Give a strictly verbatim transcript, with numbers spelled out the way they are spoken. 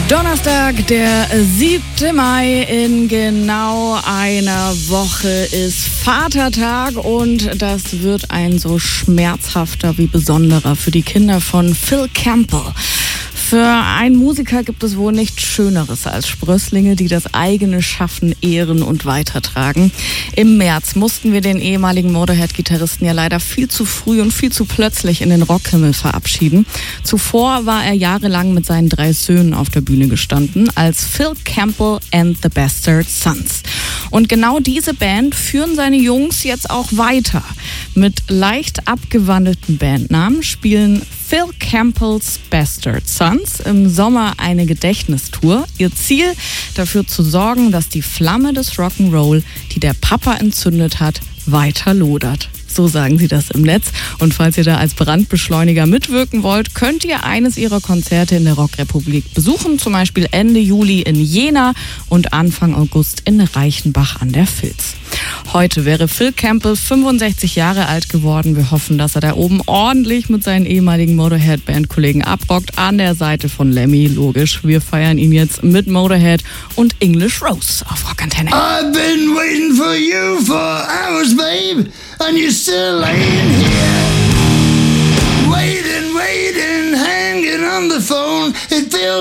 Donnerstag, der siebte Mai, in genau einer Woche ist Vatertag und das wird ein so schmerzhafter wie besonderer für die Kinder von Phil Campbell. Für einen Musiker gibt es wohl nichts Schöneres als Sprösslinge, die das eigene Schaffen ehren und weitertragen. Im März mussten wir den ehemaligen Motorhead-Gitarristen ja leider viel zu früh und viel zu plötzlich in den Rockhimmel verabschieden. Zuvor war er jahrelang mit seinen drei Söhnen auf der Bühne gestanden, als Phil Campbell and the Bastard Sons. Und genau diese Band führen seine Jungs jetzt auch weiter. Mit leicht abgewandelten Bandnamen spielen Phil Campbells Bastard Sons im Sommer eine Gedächtnistour. Ihr Ziel, dafür zu sorgen, dass die Flamme des Rock'n'Roll, die der Papa entzündet hat, weiter lodert. So sagen sie das im Netz. Und falls ihr da als Brandbeschleuniger mitwirken wollt, könnt ihr eines ihrer Konzerte in der Rockrepublik besuchen. Zum Beispiel Ende Juli in Jena und Anfang August in Reichenbach an der Vils. Heute wäre Phil Campbell fünfundsechzig Jahre alt geworden. Wir hoffen, dass er da oben ordentlich mit seinen ehemaligen Motorhead-Bandkollegen abrockt. An der Seite von Lemmy, logisch. Wir feiern ihn jetzt mit Motorhead und English Rose auf Rockantenne. I've been waiting for you for hours, babe, and you're still laying here. Waiting, waiting, hanging on the phone. It feels